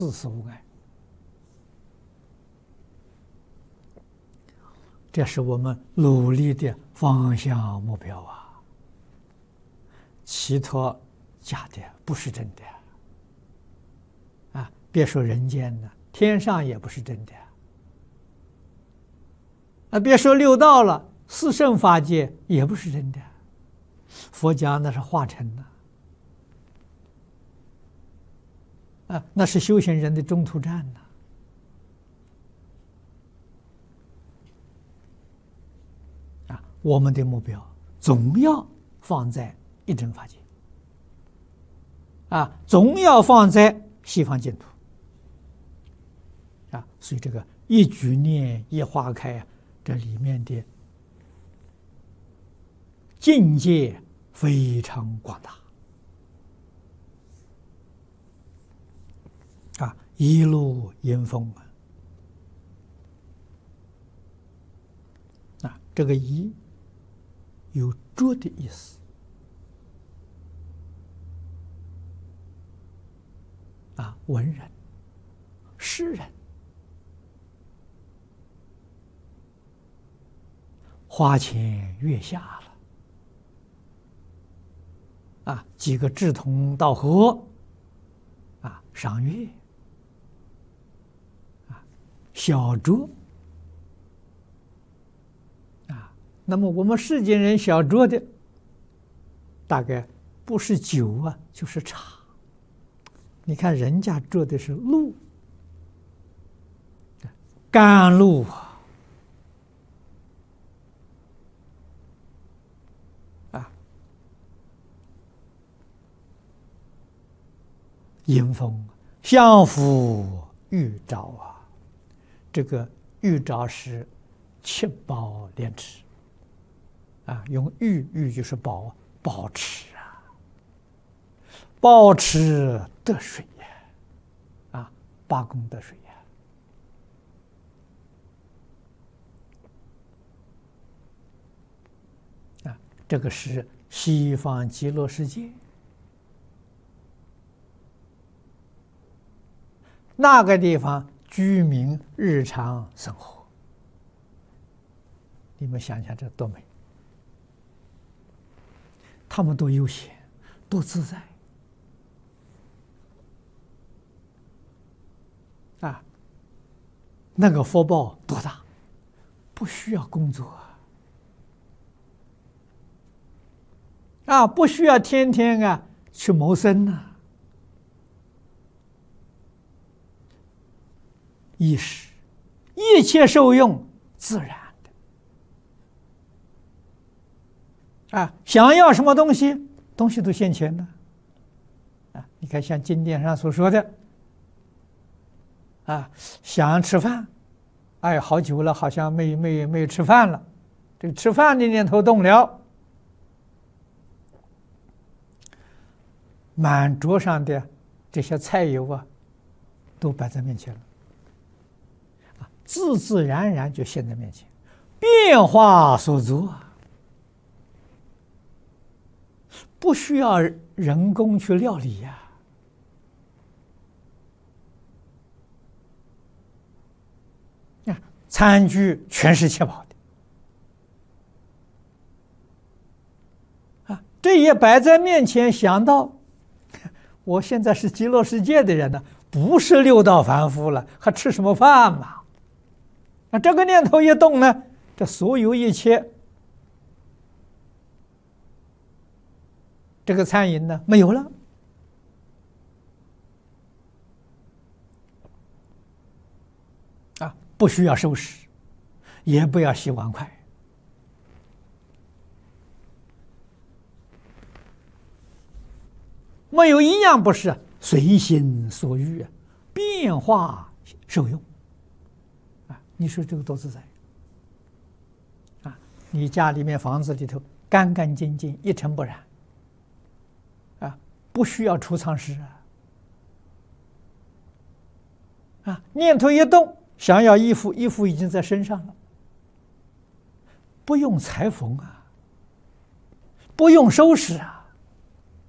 自私无碍。这是我们努力的方向目标啊！其他假的不是真的啊！别说人间了，天上也不是真的啊！别说六道了，四圣法界也不是真的。佛家那是化成的啊，那是修行人的中途站呐。我们的目标总要放在一真法界啊，总要放在西方净土啊，所以这个一举念一花开啊，这里面的境界非常广大啊，一路迎风啊，这个一有拙的意思啊，文人、诗人，花前月下了啊，几个志同道合啊，赏月啊，小酌。那么我们世间人小酌的，大概不是酒啊，就是茶。你看人家酌的是露，甘露啊，迎风相扶玉沼啊，这个玉沼是七宝莲池。啊，用玉就是保持啊，保持得水呀，啊，八功德水呀，啊，这个是西方极乐世界，那个地方居民日常生活，你们想想这多美！他们多悠闲，多自在啊！那个福报多大，不需要工作啊，不需要天天啊去谋生呐，衣食一切受用自然。啊，想要什么东西，东西都现前的。啊，你看像经典上所说的，啊，想吃饭，哎，好久了，好像没吃饭了，这个吃饭的念头动了，满桌上的这些菜肴啊，都摆在面前了，啊，自自然然就现在面前，变化所足啊。不需要人工去料理呀，餐具全是切好的，啊，这也摆在面前，想到我现在是极乐世界的人呢，不是六道凡夫了，还吃什么饭嘛？啊，这个念头一动呢，这所有一切。这个餐饮呢没有了啊，不需要收拾，也不要洗碗筷，没有一样不是随心所欲，变化受用啊！你说这个多自在啊！你家里面房子里头干干净净，一尘不染。不需要储藏室啊！念头一动，想要衣服，衣服已经在身上了，不用裁缝啊，不用收拾啊。